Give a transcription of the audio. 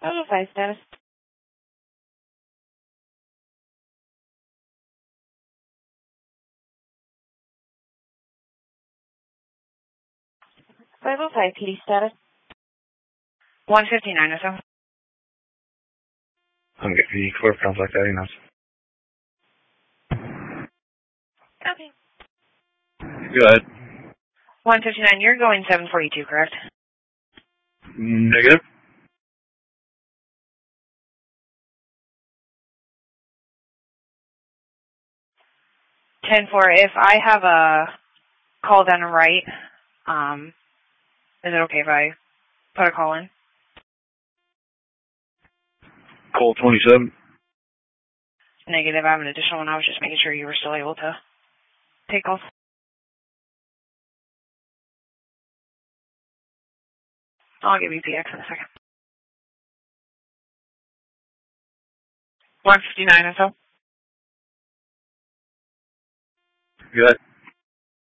505 status. PD status. 159 or so. Okay, the clerk contact that enough. Okay. Go ahead. 159, you're going 742, correct? Negative. 10-4, if I have a call down and right, is it okay if I put a call in? Call 27. Negative, I have an additional one. I was just making sure you were still able to take calls. I'll give you PX in a second. 159 or so. Go ahead.